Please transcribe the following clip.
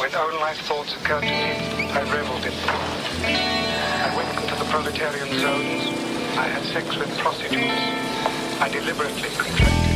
my own life thoughts occurred to me, I reveled in them. I went into the proletarian zones. I had sex with prostitutes. I deliberately contracted